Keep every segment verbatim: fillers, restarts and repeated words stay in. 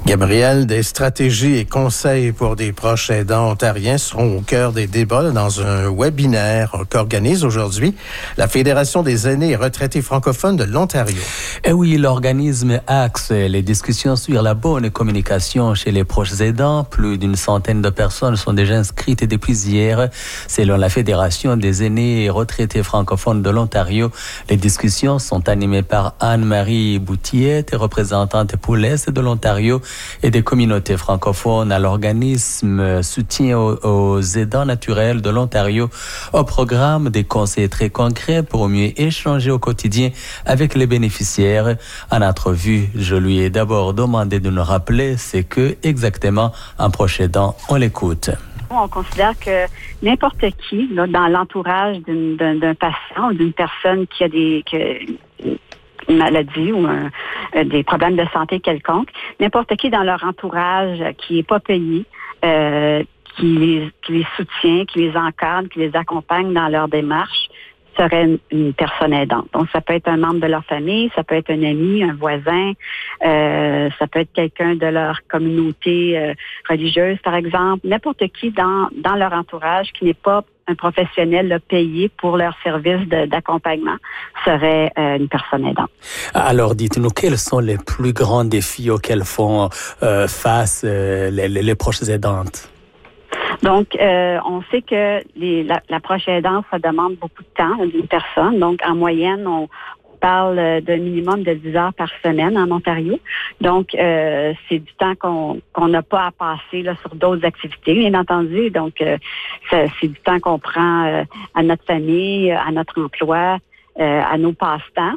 Gabriel, des stratégies et conseils pour des proches aidants ontariens seront au cœur des débats dans un webinaire qu'organise aujourd'hui la Fédération des aînés et retraités francophones de l'Ontario. Et oui, l'organisme axe les discussions sur la bonne communication chez les proches aidants. Plus d'une centaine de personnes sont déjà inscrites depuis hier. Selon la Fédération des aînés et retraités francophones de l'Ontario, les discussions sont animées par Anne-Marie Boutiette, représentante pour l'Est de l'Ontario et des communautés francophones à l'organisme soutien aux, aux aidants naturels de l'Ontario au programme des conseils très concrets pour mieux échanger au quotidien avec les bénéficiaires. En entrevue, je lui ai d'abord demandé de nous rappeler c'est que exactement un proche aidant. On l'écoute. On considère que n'importe qui, là, dans l'entourage d'une, d'un, d'un patient ou d'une personne qui a des... Que, une maladie ou un, euh, des problèmes de santé quelconques, n'importe qui dans leur entourage qui n'est pas payé, euh, qui, les, qui les soutient, qui les encadre, qui les accompagne dans leur démarche, serait une, une personne aidante. Donc, ça peut être un membre de leur famille, ça peut être un ami, un voisin, euh, ça peut être quelqu'un de leur communauté euh, religieuse, par exemple, n'importe qui dans, dans leur entourage qui n'est pas un professionnel là, payé pour leur service de, d'accompagnement serait euh, une personne aidante. Alors, dites-nous, quels sont les plus grands défis auxquels font euh, face euh, les, les, les proches aidantes? Donc, euh, on sait que les, la, la proche aidance, ça demande beaucoup de temps là, d'une personne. Donc, en moyenne, on parle d'un minimum de dix heures par semaine en Ontario. Donc, euh, c'est du temps qu'on qu'on n'a pas à passer là, sur d'autres activités, bien entendu. Donc, euh, ça, c'est du temps qu'on prend euh, à notre famille, à notre emploi, euh, à nos passe-temps.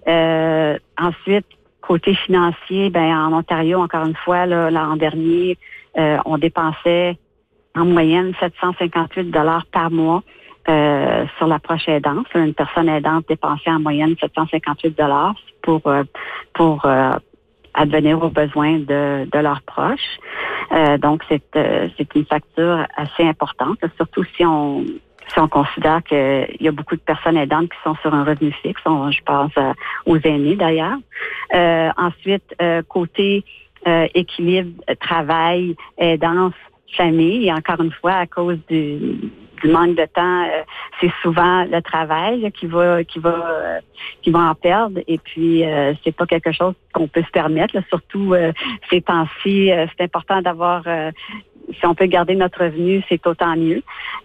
Euh, ensuite, côté financier, ben en Ontario, encore une fois, là, l'an dernier, euh, on dépensait en moyenne sept cent cinquante-huit dollars par mois euh, sur la proche aidance. Une personne aidante dépensait en moyenne sept cent cinquante-huit dollars pour euh, pour euh, advenir aux besoins de, de leurs proches. Euh, donc, c'est euh, c'est une facture assez importante, surtout si on si on considère qu'il y a beaucoup de personnes aidantes qui sont sur un revenu fixe. On, je pense euh, aux aînés, d'ailleurs. Euh, ensuite, euh, côté euh, équilibre, travail, aidance, famille, et encore une fois, à cause du, du manque de temps, euh, c'est souvent le travail là, qui va qui va euh, qui va en perdre. Et puis euh, c'est pas quelque chose qu'on peut se permettre. Là, surtout euh, ces temps-ci, euh, c'est important d'avoir euh, si on peut garder notre revenu, c'est autant mieux.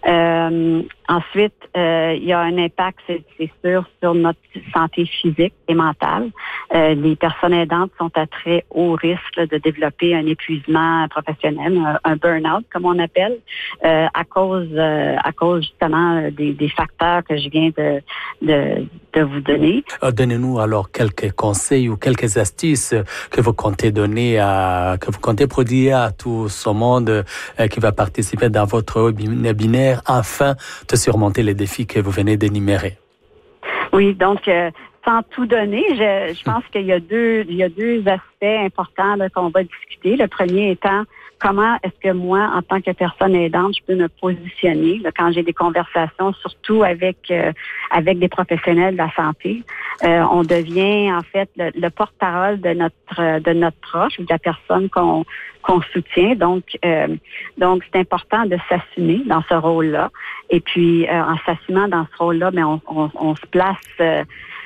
Euh, ensuite, euh, il y a un impact, c'est, c'est sûr, sur notre santé physique et mentale. Euh, les personnes aidantes sont à très haut risque là, de développer un épuisement professionnel, un, un burn-out, comme on appelle, euh, à cause euh, à cause justement des, des facteurs que je viens de, de, de vous donner. Euh, donnez-nous alors quelques conseils ou quelques astuces que vous comptez donner à que vous comptez prodiguer à tout ce monde qui va participer dans votre webinaire afin de surmonter les défis que vous venez d'énumérer. Oui, donc euh, sans tout donner, je, je pense qu'il y a deux il y a deux aspects importants là, qu'on va discuter. Le premier étant comment est-ce que moi, en tant que personne aidante, je peux me positionner là, quand j'ai des conversations, surtout avec euh, avec des professionnels de la santé. Euh, on devient en fait le, le porte-parole de notre de notre proche ou de la personne qu'on qu'on soutient. Donc euh, donc c'est important de s'assumer dans ce rôle-là. Et puis euh, en s'assumant dans ce rôle-là, mais on, on, on se place euh,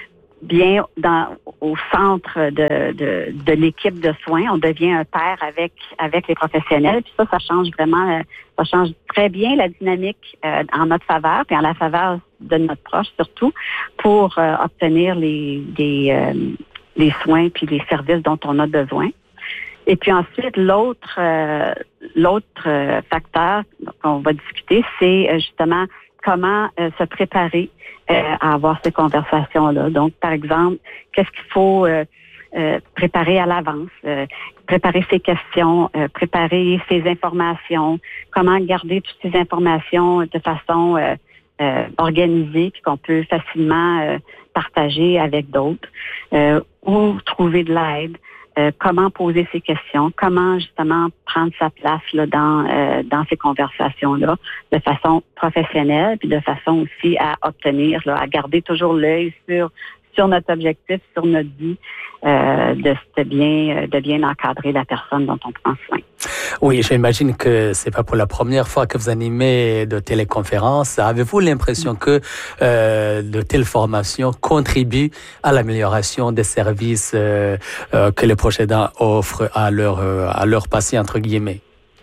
bien dans au centre de, de, de l'équipe de soins. On devient un pair avec avec les professionnels. Puis ça, ça change vraiment, ça change très bien la dynamique euh, en notre faveur, puis en la faveur de notre proche surtout, pour euh, obtenir les des euh, les soins puis les services dont on a besoin. Et puis ensuite, l'autre euh, l'autre euh, facteur qu'on va discuter, c'est euh, justement comment euh, se préparer euh, à avoir ces conversations-là. Donc, par exemple, qu'est-ce qu'il faut euh, euh, préparer à l'avance, euh, préparer ses questions, euh, préparer ses informations, comment garder toutes ces informations de façon euh, euh, organisée, puis qu'on peut facilement euh, partager avec d'autres, euh, ou trouver de l'aide. Euh, comment poser ces questions, comment justement prendre sa place là, dans euh, dans ces conversations-là de façon professionnelle, puis de façon aussi à obtenir, là, à garder toujours l'œil sur sur notre objectif, sur notre vie, euh, de, de bien, de bien encadrer la personne dont on prend soin. Oui, j'imagine que c'est pas pour la première fois que vous animez de téléconférences. Avez-vous l'impression que euh, de telles formations contribuent à l'amélioration des services euh, euh, que les proches aidants offrent à leurs euh, à leurs patients entre guillemets?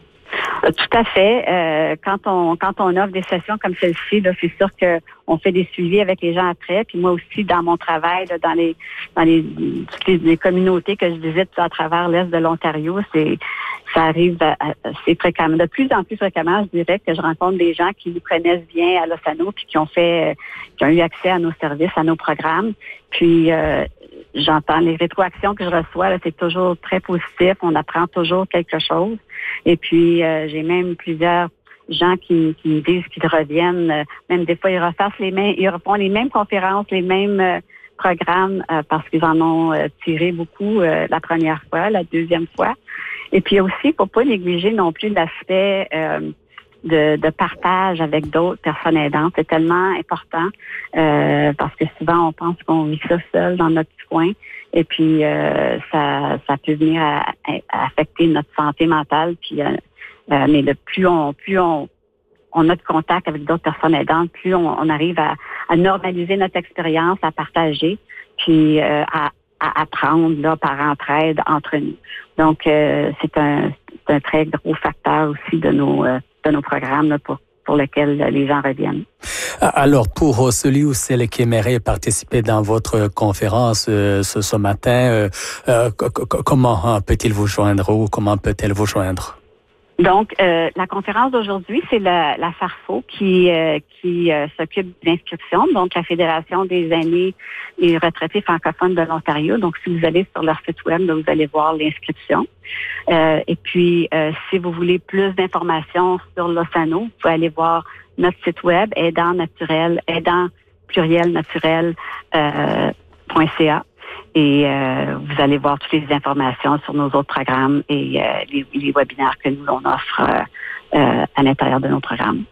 Tout à fait. Euh, quand on quand on offre des sessions comme celle-ci, là, c'est sûr que on fait des suivis avec les gens après. Puis moi aussi, dans mon travail, là, dans les dans les toutes les, les communautés que je visite à travers l'est de l'Ontario, c'est ça arrive assez fréquemment, de plus en plus fréquemment, je dirais que je rencontre des gens qui nous connaissent bien à Losano puis qui ont fait, qui ont eu accès à nos services, à nos programmes. Puis euh, j'entends les rétroactions que je reçois, là, c'est toujours très positif. On apprend toujours quelque chose. Et puis euh, j'ai même plusieurs gens qui, qui me disent qu'ils reviennent, euh, même des fois ils refassent les mêmes, ils refont les mêmes conférences, les mêmes euh, programmes euh, parce qu'ils en ont euh, tiré beaucoup euh, la première fois, la deuxième fois. Et puis aussi, il ne faut pas négliger non plus l'aspect euh, de, de partage avec d'autres personnes aidantes. C'est tellement important euh, parce que souvent, on pense qu'on vit ça seul dans notre petit coin. Et puis, euh, ça, ça peut venir à, à affecter notre santé mentale. Puis, euh, euh, mais de plus on, plus on, on a de contact avec d'autres personnes aidantes, plus on, on arrive à, à normaliser notre expérience, à partager, puis euh, à à apprendre là, par entraide entre nous. Donc, euh, c'est, un, c'est un très gros facteur aussi de nos, euh, de nos programmes là, pour, pour lequel les gens reviennent. Alors, pour celui ou celle qui aimerait participer dans votre conférence euh, ce, ce matin, euh, euh, c- c- comment peut-il vous joindre ou comment peut-elle vous joindre? Donc, euh, la conférence d'aujourd'hui, c'est la, la FARFO qui euh, qui euh, s'occupe de l'inscription, donc la Fédération des aînés et retraités francophones de l'Ontario. Donc, si vous allez sur leur site web, vous allez voir l'inscription. Euh, et puis, euh, si vous voulez plus d'informations sur Losano, vous pouvez aller voir notre site web, aidant naturel, aidant pluriel naturel euh, point c a. Et euh, vous allez voir toutes les informations sur nos autres programmes et euh, les, les webinaires que nous, on offre euh, euh, à l'intérieur de nos programmes.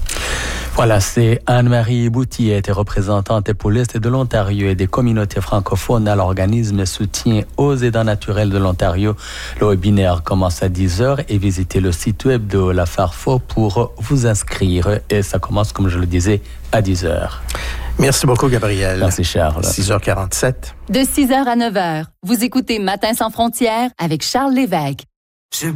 Voilà, c'est Anne-Marie Boutillette, représentante pour l'Est de l'Ontario et des communautés francophones à l'organisme Soutien aux aidants naturels de l'Ontario. Le webinaire commence à dix heures et visitez le site web de la FARFO pour vous inscrire. Et ça commence, comme je le disais, à dix heures. Merci beaucoup, Gabriel. Merci, Charles. six heures quarante-sept. De six heures à neuf heures, vous écoutez Matin sans frontières avec Charles Lévesque.